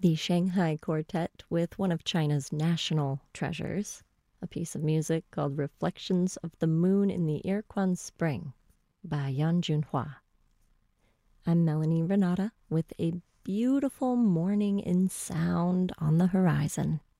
the Shanghai Quartet with one of China's national treasures, a piece of music called Reflections of the Moon in the Irquan Spring by Yan Junhua. I'm Melanie Renata with a beautiful morning in sound on the horizon.